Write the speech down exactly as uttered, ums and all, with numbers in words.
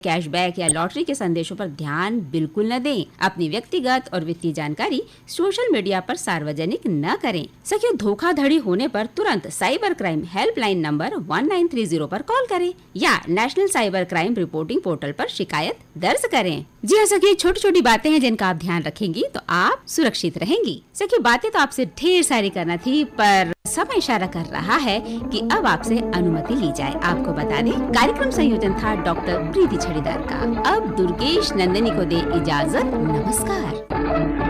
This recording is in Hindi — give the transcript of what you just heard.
कैशबैक या लॉटरी के संदेशों पर ध्यान बिल्कुल न दें। अपनी व्यक्तिगत और वित्तीय जानकारी सोशल मीडिया पर सार्वजनिक न करें। सखियों, धोखाधड़ी होने पर तुरंत cyber crime helpline number one nine three zero पर कॉल करें या national cyber crime reporting portal पर शिकायत दर्ज करें। जी हाँ सखियों, छोटी छोटी बातें हैं जिनका आप ध्यान रखेंगी तो आप सुरक्षित रहेंगी। सखियों, बातें तो आपसे ढेर सारी करना थी, पर समय इशारा कर रहा है कि अब आपसे अनुमति ली जाए। आपको बता दें, कार्यक्रम संयोजन था डॉक्टर प्रीति छड़ीदार का। अब दुर्गेश नंदिनी को दे इजाजत। नमस्कार।